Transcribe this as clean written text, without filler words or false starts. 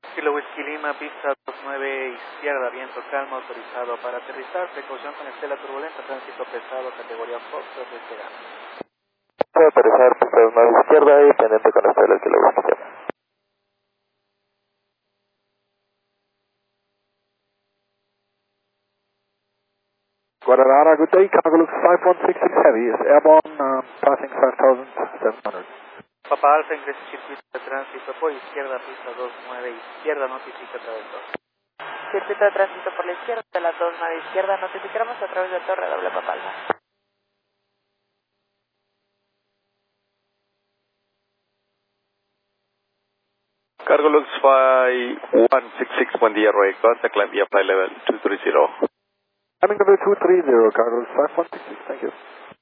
Kilo Whisky Lima, pista 29 izquierda, viento calmo, autorizado para aterrizar, precaución con estela turbulenta, tránsito pesado, categoría Fox, despegando. Puede aterrizar, pista 29 izquierda y pendiente con estela Kilo Whisky Lima. Guadalajara, good day, cargo looks 5166 heavy, is airborne, passing 5,700. Papa Alfa ingresa circuito de tránsito por izquierda, pista 29 izquierda, notifica a través de Circuito de tránsito por la izquierda, de la 29 izquierda, notificaremos a través de torre doble Papa Alfa. Cargo looks 5166, buen día, Roy. Contact climb via flight level 230. Climbing level 230, cargo looks 5166, thank you.